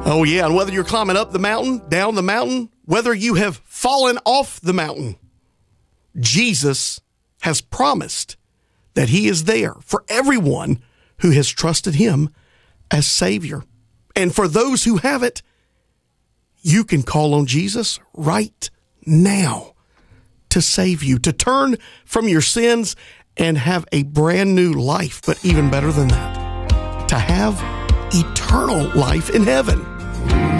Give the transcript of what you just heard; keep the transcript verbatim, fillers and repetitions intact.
Oh, yeah, and whether you're climbing up the mountain, down the mountain, whether you have fallen off the mountain, Jesus has promised that he is there for everyone who has trusted him as Savior. And for those who haven't, you can call on Jesus right now to save you, to turn from your sins and have a brand new life. But even better than that, to have eternal life in heaven.